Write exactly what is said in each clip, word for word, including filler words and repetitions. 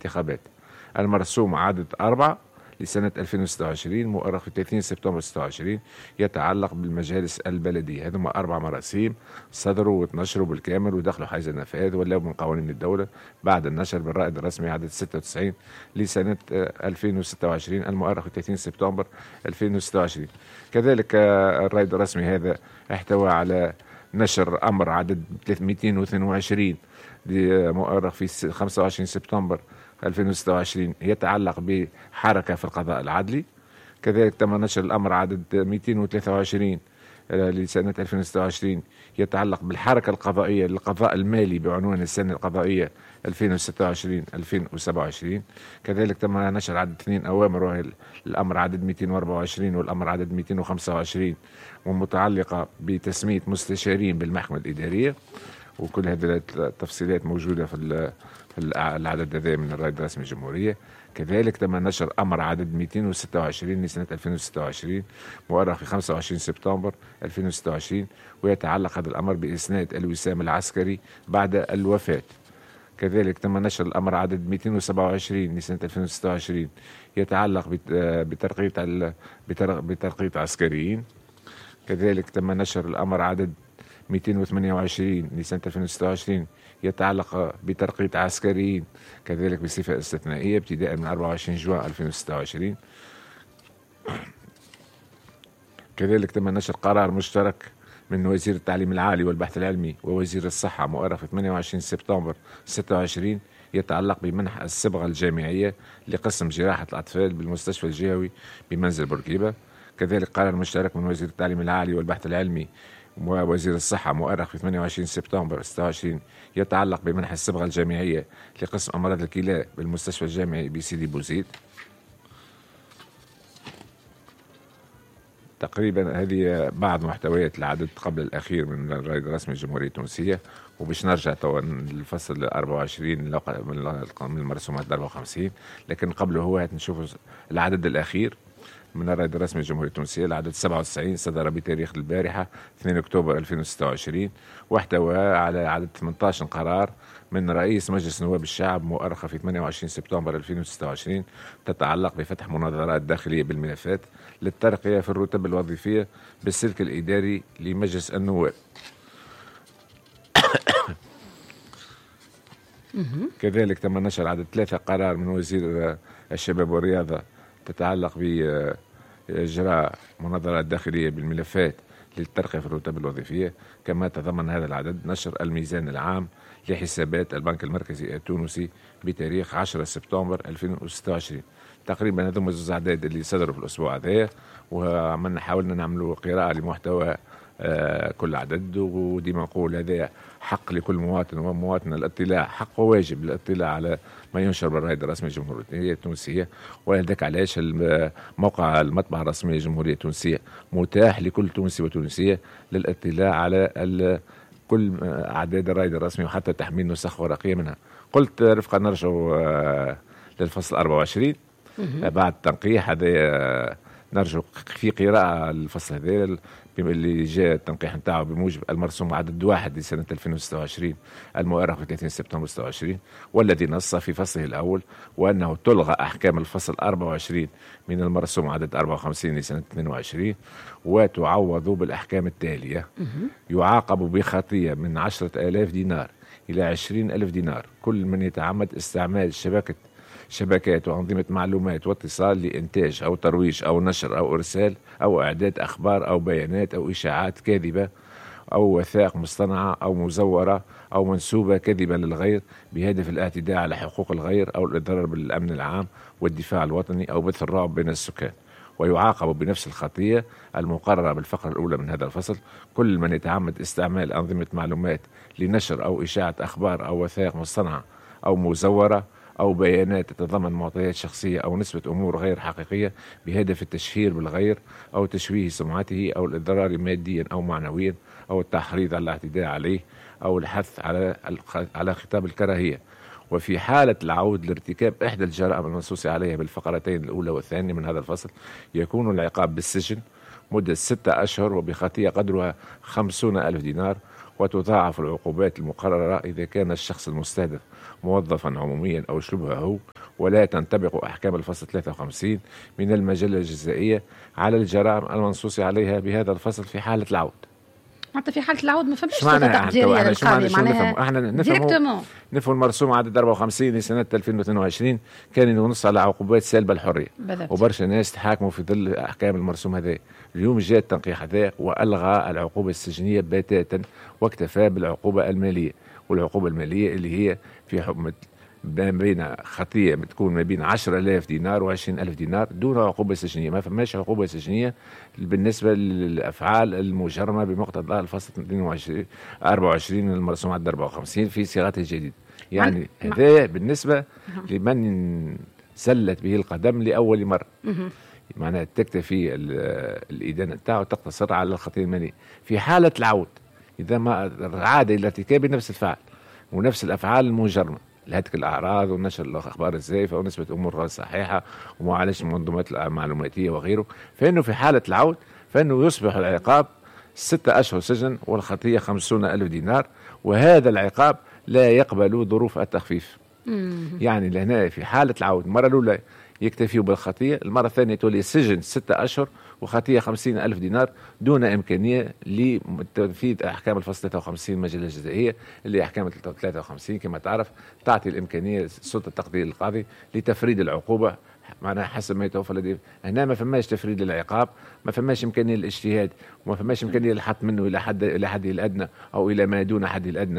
الانتخابات. المرسوم عدد أربعة لسنة ألفين وستة وعشرين مؤرخ في ثلاثين سبتمبر ستة وعشرين يتعلق بالمجالس البلدية. هذوما أربع مراسيم صدروا وتنشروا بالكامل ودخلوا حيز النفاذ ولاو من قوانين الدولة بعد النشر بالرائد الرسمي عدد ستة وتسعين لسنة ألفين وستة وعشرين المؤرخ في ثلاثين سبتمبر ألفين وستة وعشرين. كذلك الرائد الرسمي هذا احتوى على نشر أمر عدد مئتين واثنين وعشرين مؤرخ في خمسة وعشرين سبتمبر ألفين وستة وعشرين يتعلق بحركة في القضاء العدلي. كذلك تم نشر الأمر عدد مئتين وثلاثة وعشرين لسنة ألفين وستة وعشرين يتعلق بالحركة القضائية للقضاء المالي بعنوان السنة القضائية ألفين وستة وعشرين ألفين وسبعة وعشرين. كذلك تم نشر عدد اثنين أوامر وهي الأمر عدد مئتين وأربعة وعشرين والأمر عدد مئتين وخمسة وعشرين ومتعلقة بتسمية مستشارين بالمحكمة الإدارية، وكل هذه التفصيلات موجودة في العدد هذا من الرائد الرسمي الجمهورية. كذلك تم نشر أمر عدد مئتين وستة وعشرين لسنة ألفين وستة وعشرين مؤرخ في خمسة وعشرين سبتمبر ألفين وستة وعشرين ويتعلق هذا الأمر بإسناد الوسام العسكري بعد الوفاة. كذلك تم نشر الأمر عدد مئتين وسبعة وعشرين لسنة ألفين وستة وعشرين يتعلق بترقية بترقية عسكريين. كذلك تم نشر الأمر عدد مئتين وثمانية وعشرين لسنة ألفين وستة وعشرين يتعلق بترقية عسكريين كذلك بصفة استثنائية ابتداء من أربعة وعشرين جوان ألفين وستة وعشرين. كذلك تم نشر قرار مشترك من وزير التعليم العالي والبحث العلمي ووزير الصحة مؤرخ في ثمانية وعشرين سبتمبر ستة وعشرين يتعلق بمنح الصبغة الجامعية لقسم جراحة الأطفال بالمستشفى الجهوي بمنزل بورقيبة. كذلك قرار مشترك من وزير التعليم العالي والبحث العلمي ووزير الصحة مؤرخ في ثمانية وعشرين سبتمبر ستة وعشرين يتعلق بمنح الصبغة الجامعية لقسم أمراض الكلى بالمستشفى الجامعي بسيدي بوزيد. تقريبا هذه بعض محتويات العدد قبل الأخير من الرائد الرسمي الجمهورية التونسية. وباش نرجع طبعا للفصل أربعة وعشرين من المرسومات أربعة وخمسين، لكن قبله هو نشوف العدد الأخير من الرائد الرسمي الجمهورية التونسية العدد سبعة وتسعين صدر بتاريخ البارحة اثنين أكتوبر ألفين وستة وعشرين واحتوى على عدد ثمانية عشر قرار من رئيس مجلس نواب الشعب مؤرخة في ثمانية وعشرين سبتمبر ألفين وستة وعشرين تتعلق بفتح مناظرات داخلية بالملفات للترقية في الرتب الوظيفية بالسلك الإداري لمجلس النواب. كذلك تم نشر عدد ثلاثة قرار من وزير الشباب والرياضة تتعلق بإجراء مناظرات داخلية بالملفات للترقية في الرتب الوظيفية. كما تضمن هذا العدد نشر الميزان العام لحسابات البنك المركزي التونسي بتاريخ عشرة سبتمبر ألفين وستة وعشرين. تقريبا هذوما زوز أعداد اللي صدروا في الأسبوع هذايا، وعملنا حاولنا نعملوا قراءة لمحتوى آه كل عدد. وديما نقول هذا حق لكل مواطن ومواطن الاطلاع، حق وواجب الاطلاع على ما ينشر بالرائد الرسمي الجمهورية التونسية. ولذلك علاش موقع المطبعة الرسمية الجمهورية التونسية متاح لكل تونسي وتونسية للاطلاع على كل أعداد الرائد الرسمي وحتى تحميل نسخ ورقية منها. قلت رفقا نرجع آه للفصل أربعة وعشرين بعد تنقيح هذا نرجع في قراءة الفصل هذا اللي جاء التنقيح نتاعو بموجب المرسوم عدد واحد لسنة ألفين وستة وعشرين المؤرخ في ثلاثين سبتمبر ستة وعشرين، والذي نص في فصله الأول وأنه تلغى أحكام الفصل أربعة وعشرين من المرسوم عدد أربعة وخمسين لسنة اثنين وعشرين وتعوض بالأحكام التالية: يعاقب بخطية من عشرة آلاف دينار إلى عشرين ألف دينار كل من يتعمد استعمال شبكة شبكات وأنظمة معلومات واتصال لإنتاج أو ترويج أو نشر أو إرسال أو إعداد أخبار أو بيانات أو إشاعات كاذبة أو وثائق مصطنعة أو مزورة أو منسوبة كذبا للغير بهدف الاعتداء على حقوق الغير أو الإضرار بالأمن العام والدفاع الوطني أو بث الرعب بين السكان. ويعاقب بنفس الخطية المقررة بالفقرة الأولى من هذا الفصل كل من يتعمد استعمال أنظمة معلومات لنشر أو إشاعة أخبار أو وثائق مصطنعة أو مزورة أو بيانات تتضمن معطيات شخصية أو نسبة أمور غير حقيقية بهدف التشهير بالغير أو تشويه سمعته أو الإضرار ماديا أو معنويا أو التحريض على الاعتداء عليه أو الحث على على خطاب الكراهية. وفي حالة العود لارتكاب إحدى الجرائم المنصوص عليها بالفقرتين الأولى والثانية من هذا الفصل يكون العقاب بالسجن مدة ستة أشهر وبخطية قدرها خمسون ألف دينار وتضاعف العقوبات المقررة إذا كان الشخص المستهدف موظفا عموميا أو شبهه، ولا تنطبق أحكام الفصل ثلاثة وخمسين من المجلة الجزائية على الجرائم المنصوص عليها بهذا الفصل في حالة العود. حتى في حالة العود ما فهمش سلطة تقديرية للقاضي، معناها احنا نفهم نفهم المرسوم عدد أربعة وخمسين لسنة ألفين واثنين وعشرين كان ينص على عقوبات سالبة الحرية، وبرشا ناس تحاكموا في ظل أحكام المرسوم هذا. اليوم جاء التنقيح هذا وألغى العقوبة السجنية بتاتا واكتفى بالعقوبة المالية، والعقوبة المالية اللي هي في حكم ما بين خطية بتكون ما بين عشرة آلاف دينار وعشرين ألف دينار دون عقوبة سجنية. ما فماش عقوبة سجنية بالنسبة للأفعال المجرمة بمقتضى الفصل أربعة وعشرين من المرسوم عدد أربعة وخمسين في صيغته الجديدة. يعني هذا بالنسبة لمن سلت به القدم لأول مرة، معناها تكتفي الإدانة تاعه تقتصر على الخطية المالية. في حالة العود إذا ما عاد إلى ارتكاب نفس الفعل ونفس الأفعال المجرمة، لهتك الأعراض ونشر الأخبار الزائفة ونسبة أمور غير صحيحة ومعالجة المنظومات المعلوماتية وغيره، فإنه في حالة العود فإنه يصبح العقاب ستة أشهر سجن والخطية خمسون ألف دينار، وهذا العقاب لا يقبل ظروف التخفيف. يعني لهنا في حالة العود المرة الأولى يكتفي بالخطية، المرة الثانية تولي سجن ستة أشهر وخطية خمسين ألف دينار دون إمكانية لتنفيذ أحكام الفصل ثلاثة وخمسين المجلة الجزائية، اللي أحكام ثلاثة وخمسين كما تعرف تعطي الإمكانية سلطة تقدير القاضي لتفريد العقوبة معناها حسب ما يتوفر لديه. هنا ما فماش تفريد للعقاب، ما فماش إمكانية للاجتهاد، وما فماش إمكانية للحط منه إلى حد إلى حده الأدنى أو إلى ما دون حده الأدنى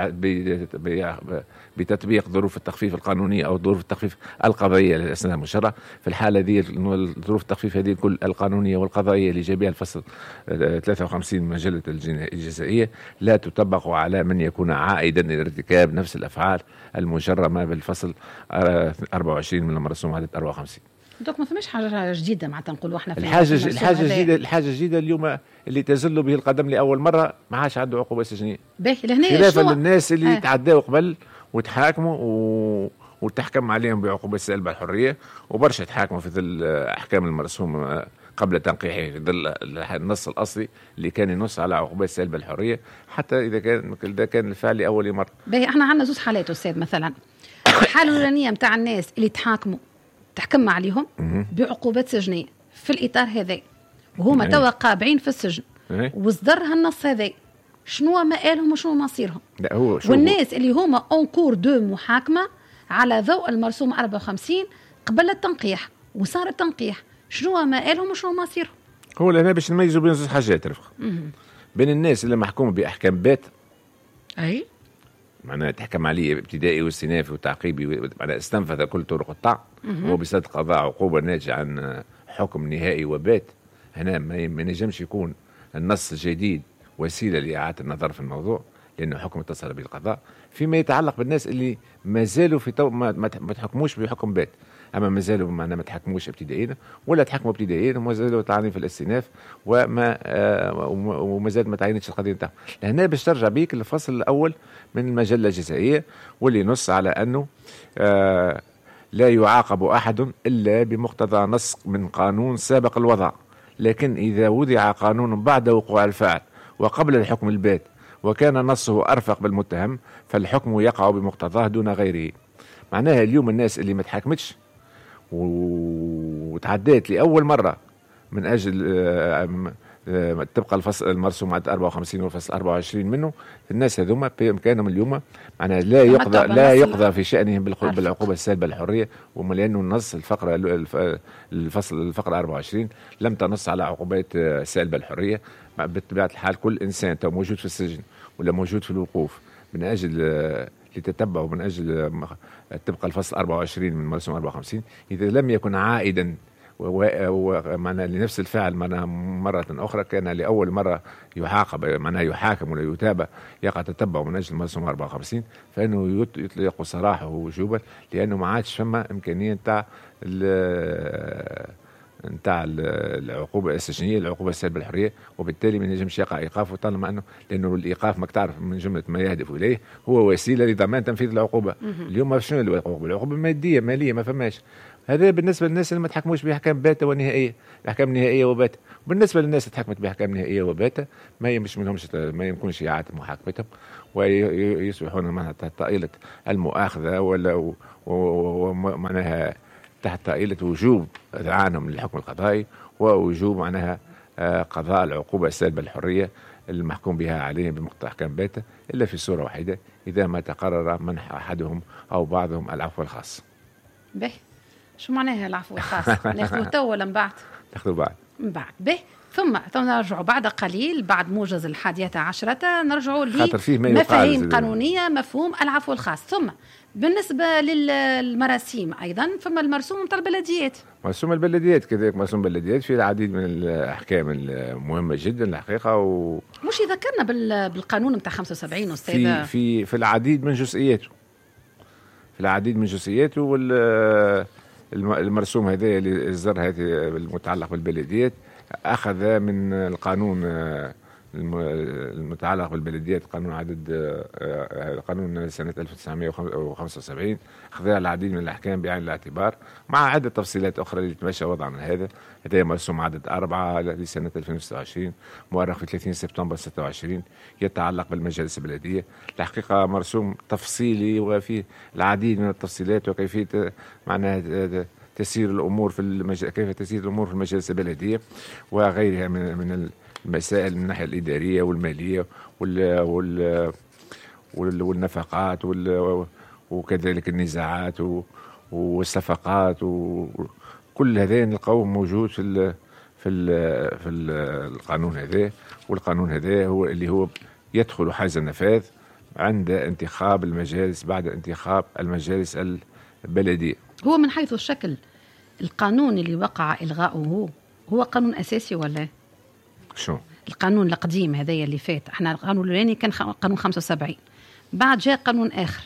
بتطبيق ظروف التخفيف القانونية أو ظروف التخفيف القضائية للأسنان المشرعة. في الحالة ذي ظروف التخفيف هذه كل القانونية والقضائية اللي جاء بها الفصل ثلاثة وخمسين من مجلة الجزائية لا تطبق على من يكون عائدا لارتكاب نفس الأفعال المجرمة بالفصل أربعة وعشرين من المرسوم عدد أربعة وخمسين. دوك ما فماش حاجة جديدة معناتها نقولوا احنا في الحاجة الحاجة الجديدة الحاجة الجديدة اليوم اللي تزل به القدم لأول مرة ما عادش عنده عقوبة سجنية، خلافا للناس اللي آه. تعداوا قبل وتحاكموا و... وتحكم عليهم بعقوبة سالبة الحرية، وبرشا تحاكموا في ظل أحكام المرسوم قبل تنقيحه في ظل النص الأصلي اللي كان ينص على عقوبة سالبة الحرية حتى إذا كان إذا كان الفعل لأول مرة. باهي احنا عندنا زوج حالات أستاذ، مثلا الحالة الأولانية نتاع الناس اللي تحاكموا تحكم عليهم بعقوبات سجنية في الإطار هذا وهما توا قابعين في السجن وصدر هالنص هذا، شنو مآلهم وشنو مصيرهم؟ لا هو والناس اللي هما اونكور دو محاكمة على ضوء المرسوم أربعة وخمسين قبل التنقيح وصار التنقيح، شنو مآلهم وشنو مصيرهم؟ هو لهنا باش نميزوا بين زوج حاجات رفق، بين الناس اللي محكوم بأحكام بات أي معناها تحكم عليه ابتدائي واستئنافي وتعقيبي، معناها استنفذ كل طرق الطعن وبصدد قضاء عقوبة ناتجة عن حكم نهائي وبات. هنا ما ينجمش يكون النص الجديد وسيلة لإعادة النظر في الموضوع لأنه حكم اتصل به القضاء. فيما يتعلق بالناس اللي ما زالوا في تو ما, ما تحكموش بحكم بات، أما ما زالوا معنا ما تحكموش ابتدائيا ولا تحكموا ابتدائيا وما زالوا تعاني في الاستئناف وما آه وما زالت ما تعينتش القضية نتاعهم. لهنا باش ترجع بيك للفصل الأول من المجلة الجزائية واللي ينص على أنه آه لا يعاقب أحد إلا بمقتضى نص من قانون سابق الوضع، لكن إذا وضع قانون بعد وقوع الفعل وقبل الحكم البات وكان نصه أرفق بالمتهم فالحكم يقع بمقتضاه دون غيره. معناها اليوم الناس اللي ما تحاكمتش وتعديت لأول مرة من أجل تبقى الفصل المرسوم عدد أربعة وخمسين والفصل أربعة وعشرين منه، الناس هذوما بإمكانهم اليوم معناها لا يقضى لا يقضى في شأنهم بالعقوبة السالبة الحرية، وما لأنه النص الفقرة الفصل الفقرة أربعة وعشرين لم تنص على عقوبات سالبة الحرية. بطبيعة الحال كل إنسان تو موجود في السجن ولا موجود في الوقوف من أجل لتتبعه من أجل تبقى الفصل أربعة وعشرين من مرسوم أربعة وخمسين إذا لم يكن عائدا ومعنى لنفس الفعل معناها مرة أخرى كان لأول مرة يعاقب معناها يحاكم ولا يتابع يقع تتبع من أجل مرسوم أربعة وخمسين فإنه يطلق سراحه وجوبا لأنه ما عادش فما إمكانية نتاع نتاع العقوبة السجنية العقوبة السالبة الحرية، وبالتالي ما ينجمش يقع إيقافه طالما أنه لأنه الإيقاف ما تعرف من جملة ما يهدف إليه هو وسيلة لضمان تنفيذ العقوبة. اليوم شنو العقوبة؟ العقوبة مادية مالية ما فماش. هذا بالنسبه للناس اللي ما تحكموش باحكام باته ونهائيه، احكام نهائيه وباته. بالنسبه للناس اللي تحكمت باحكام نهائيه وباته ما يمش منهمش ما يمكنش اعاده محاكمتهم ويصبحون معناها تحت طائله المؤاخذه ولا ومعناها تحت طائله وجوب اذعانهم للحكم القضائي ووجوب معناها قضاء العقوبه السالبه للحريه المحكوم بها عليهم بمقتضى احكام باته، الا في صوره واحده اذا ما تقرر منح احدهم او بعضهم العفو الخاص. به شو معناها العفو الخاص؟ ناخذوه تو ولا من بعد؟ ناخذوه بعد. من بعد. به ثم نرجع بعد قليل بعد موجز الحادية عشرة نرجع لمفاهيم قانونية مفهوم العفو الخاص. ثم بالنسبة للمراسيم أيضا فما المرسوم نتاع البلديات. مرسوم البلديات كذلك مرسوم البلديات في العديد من الأحكام المهمة جدا الحقيقة و... مش يذكرنا بالقانون نتاع خمسة وسبعين أستاذ في في في العديد من جزئياته في العديد من جزئياته وال المرسوم هذا اللي اصدر هذا المتعلق بالبلديات أخذ من القانون المتعلق بالبلديات قانون عدد قانون سنة ألف وتسعمائة وخمسة وسبعين أخذها العديد من الأحكام بعين الاعتبار مع عدة تفصيلات أخرى لتمشى وضعنا هذا. هذا مرسوم عدد أربعة لسنة ألفين وستة وعشرين مؤرخ في ثلاثين سبتمبر ستة وعشرين يتعلق بالمجالس البلدية. الحقيقة مرسوم تفصيلي وفيه العديد من التفصيلات وكيفية معناها تسير الأمور في المج... كيف تسير الأمور في المجالس البلدية وغيرها من من المسائل من الناحية الإدارية والمالية وال... وال... وال... والنفقات وال... وكذلك النزاعات و... والصفقات وكل هذا نلقاوه موجود في ال... في ال... في ال... القانون هذا. والقانون هذا هو اللي هو يدخل حيز النفاذ عند انتخاب المجالس بعد انتخاب المجالس البلدية. هو من حيث الشكل القانون اللي وقع إلغاؤه هو قانون أساسي ولا؟ شو؟ القانون القديم هذايا اللي فات احنا القانون الأولاني كان قانون خمسة وسبعين بعد جاء قانون آخر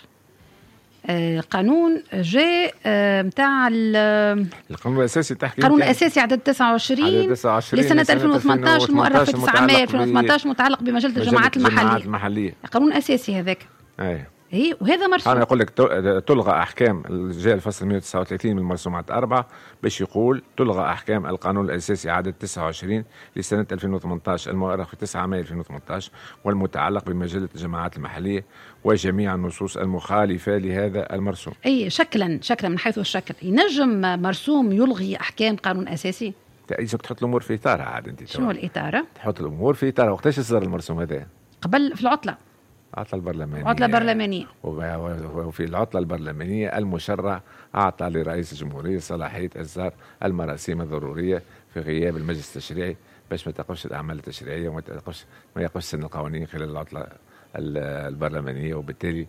آه قانون جاء آه متاع القانون الأساسي تحكي قانون الأساسي عدد تسعة وعشرين لسنة ألفين وثمانية عشر المؤرخ في تسعة مايو ألفين وثمانية عشر متعلق بمجلة الجماعات المحلية. المحلية قانون أساسي هذاك. أي. هي وهذا مرسوم. أنا أقول لك تلغى أحكام جاء الفصل مئة وتسعة وثلاثين من المرسومات أربعة باش يقول تلغى أحكام القانون الأساسي عدد تسعة وعشرين لسنة ألفين وثمانية عشر المؤرخ في تسعة مايو ألفين وثمانية عشر والمتعلق بمجلة الجماعات المحلية وجميع النصوص المخالفة لهذا المرسوم. أي شكلا شكلا من حيث الشكل ينجم مرسوم يلغي أحكام قانون أساسي؟ تأيسك تحط الأمور في إطارها عاد أنت. شنو الإطارة؟ تحط الأمور في إطارها. وقتاش صدر المرسوم هذا؟ قبل في العطلة. العطلة البرلمانية. عطلة برلمانية. وفي العطلة البرلمانية المشرع أعطى لرئيس الجمهورية صلاحية إصدار المراسيم الضرورية في غياب المجلس التشريعي باش ما تقفش الأعمال التشريعية وما تقفش ما يقفش سن القوانين خلال العطلة البرلمانية. وبالتالي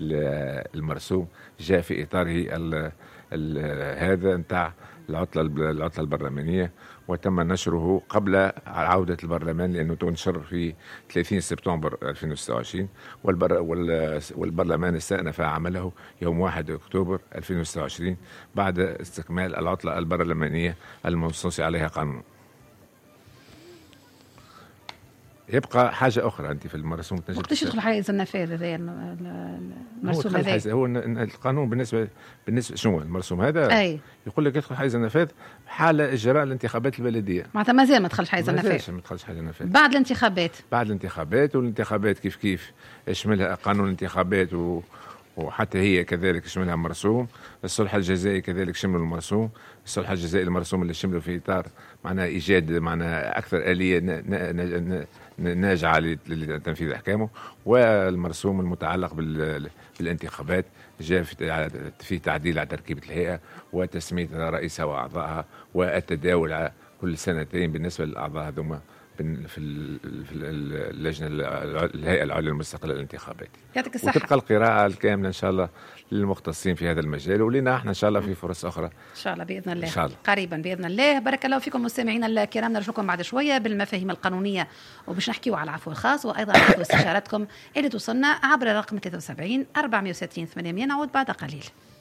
المرسوم جاء في إطاره ال ال هذا نتاع العطلة العطلة البرلمانية وتم نشره قبل عودة البرلمان لأنه تنشر في ثلاثين سبتمبر ألفين وستة وعشرين والبر والبرلمان استأنف عمله يوم واحد أكتوبر ألفين وستة وعشرين بعد استكمال العطلة البرلمانية المنصوص عليها قانون. يبقى حاجة أخرى أنت في المرسوم تنجم وقتاش يدخل حيز النفاذ هذا المرسوم هذا؟ هو القانون بالنسبة بالنسبة شنو المرسوم هذا؟ أي. يقول لك يدخل حيز النفاذ حال إجراء الانتخابات البلدية. معناتها مازال ما دخلش حيز النفاذ. ما دخلش حيز النفاذ. بعد الانتخابات. بعد الانتخابات والانتخابات كيف كيف يشملها قانون الانتخابات و وحتى هي كذلك شملها مرسوم. الصلح الجزائي كذلك شمل المرسوم. الصلح الجزائي المرسوم اللي شمله في إطار معناه إيجاد معناه أكثر آلية ناجعة لتنفيذ أحكامه. والمرسوم المتعلق بالانتخابات جاء في تعديل على تركيبة الهيئة وتسمية رئيسها وأعضائها والتداول كل سنتين بالنسبة للأعضاء هذوما في اللجنة الهيئة العليا المستقلة للانتخابات. يعطيك الصحة. وتبقى القراءة الكاملة إن شاء الله للمختصين في هذا المجال ولنا احنا إن شاء الله في فرص أخرى إن شاء الله بإذن الله. إن شاء الله. قريبا بإذن الله. بارك الله فيكم مستمعينا الكرام. نرجوكم بعد شوية بالمفاهيم القانونية وباش نحكيو على العفو الخاص وأيضا ناخذ استشارتكم اللي توصلنا عبر رقم ثلاثة وسبعين أربعمائة وستين ثمانمائة. نعود بعد قليل.